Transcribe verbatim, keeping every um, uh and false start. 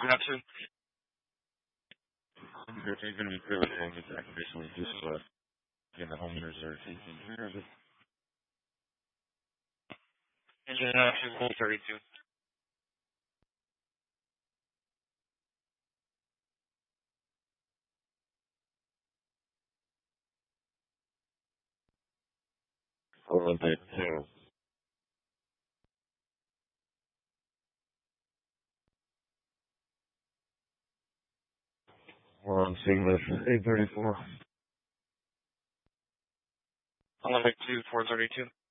Neptune. They're taking me through everything. It's actually just uh, getting the homeowners are taking care of it. Engine Neptune, Gold thirty-two. Olympic two. We're on Seamless eight thirty-four. Olympic two, four thirty-two.